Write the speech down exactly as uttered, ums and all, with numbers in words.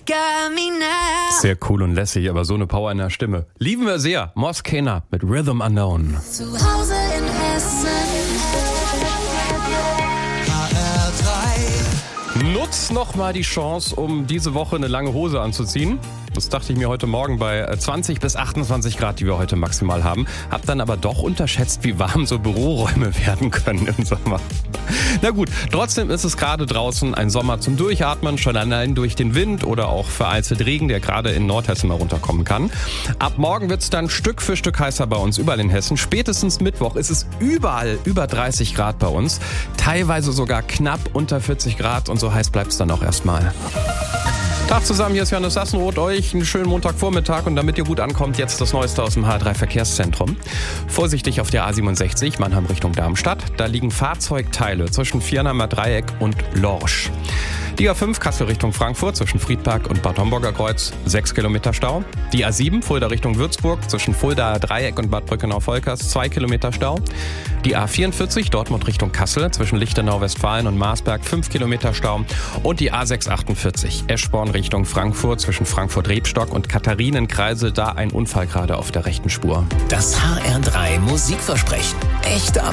Sehr cool und lässig, aber so eine Power in der Stimme. Lieben wir sehr. Moskena mit Rhythm Unknown. Zu Hause in Hessen. H R drei. Nutz noch mal die Chance, um diese Woche eine lange Hose anzuziehen. Das dachte ich mir heute Morgen bei zwanzig bis achtundzwanzig Grad, die wir heute maximal haben. Hab dann aber doch unterschätzt, wie warm so Büroräume werden können im Sommer. Na gut, trotzdem ist es gerade draußen ein Sommer zum Durchatmen, schon allein durch den Wind oder auch vereinzelt Regen, der gerade in Nordhessen mal runterkommen kann. Ab morgen wird es dann Stück für Stück heißer bei uns überall in Hessen. Spätestens Mittwoch ist es überall über dreißig Grad bei uns. Teilweise sogar knapp unter vierzig Grad und so heiß bleibt es dann auch erstmal. Tag zusammen, hier ist Johannes Sassenroth, euch einen schönen Montagvormittag und damit ihr gut ankommt, jetzt das Neueste aus dem H drei Verkehrszentrum. Vorsichtig auf der A siebenundsechzig, Mannheim Richtung Darmstadt, da liegen Fahrzeugteile zwischen Viernheimer Dreieck und Lorsch. Die A fünf Kassel Richtung Frankfurt zwischen Friedpark und Bad Homburger Kreuz, sechs Kilometer Stau. Die A sieben Fulda Richtung Würzburg zwischen Fuldaer Dreieck und Bad Brückenau-Volkers, zwei Kilometer Stau. Die A vierundvierzig Dortmund Richtung Kassel zwischen Lichtenau, Westfalen und Marsberg, fünf Kilometer Stau. Und die A sechshundertachtundvierzig Eschborn Richtung Frankfurt zwischen Frankfurt-Rebstock und Katharinenkreisel, da ein Unfall gerade auf der rechten Spur. Das H R drei Musikversprechen. Echte